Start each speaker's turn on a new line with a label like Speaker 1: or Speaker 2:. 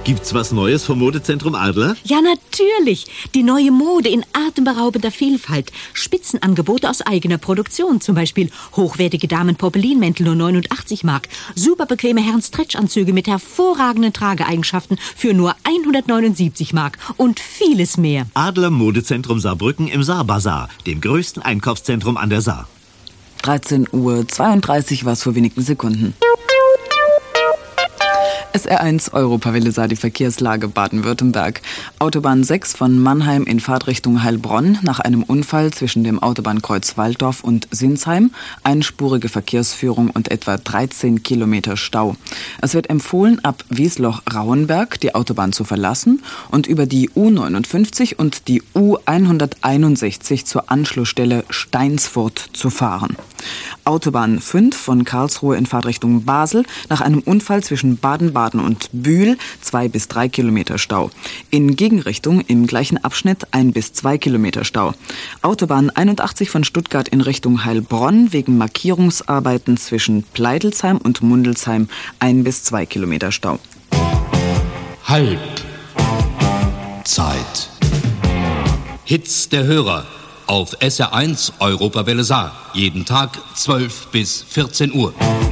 Speaker 1: Gibt's was Neues vom Modezentrum Adler?
Speaker 2: Ja, natürlich. Die neue Mode in atemberaubender Vielfalt. Spitzenangebote aus eigener Produktion. Zum Beispiel hochwertige Damen-Poppelinmäntel nur 89 Mark. Super bequeme Herren-Stretchanzüge mit hervorragenden Trageeigenschaften für nur 179 Mark. Und vieles mehr.
Speaker 1: Adler Modezentrum Saarbrücken im Saarbazar, dem größten Einkaufszentrum an der Saar.
Speaker 3: 13:32 war es vor wenigen Sekunden. SR1 Europawelle sah die Verkehrslage Baden-Württemberg. Autobahn 6 von Mannheim in Fahrtrichtung Heilbronn nach einem Unfall zwischen dem Autobahnkreuz Walldorf und Sinsheim. Einspurige Verkehrsführung und etwa 13 Kilometer Stau. Es wird empfohlen, ab Wiesloch-Rauenberg die Autobahn zu verlassen und über die U59 und die U161 zur Anschlussstelle Steinsfurt zu fahren. Autobahn 5 von Karlsruhe in Fahrtrichtung Basel nach einem Unfall zwischen Baden-Baden und Bühl 2 bis 3 Kilometer Stau. In Gegenrichtung im gleichen Abschnitt 1 bis 2 Kilometer Stau. Autobahn 81 von Stuttgart in Richtung Heilbronn wegen Markierungsarbeiten zwischen Pleidelsheim und Mundelsheim 1 bis 2 Kilometer Stau.
Speaker 4: Halbzeit. Hits der Hörer auf SR1 Europawelle Saar. Jeden Tag 12 bis 14 Uhr.